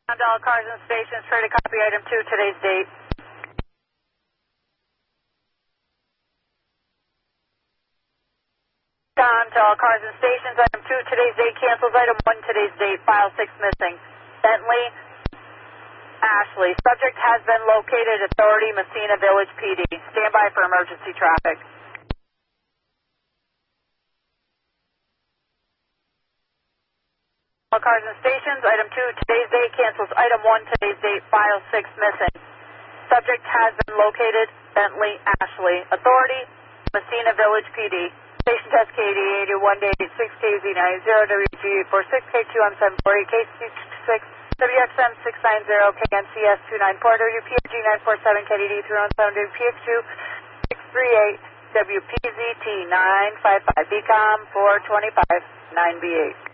To all cars and stations, ready to copy item 2, today's date. To all cars and stations, item 2, today's date cancels, item 1, today's date, file 6 missing. Bentley, Ashley. Subject has been located, authority, Messina Village PD. Stand by for emergency traffic. All cars and stations, item 2, today's date cancels, item 1, today's date, file 6 missing. Subject has been located, Bentley, Ashley. Authority, Messina Village PD. Station test KD 8186 KZ90 WG846 K2M748 KC6 WXM 690 KNCS 294 WPFG 947 KDD 317 WPX2 638 WPZT 955 BCOM 425 9B8.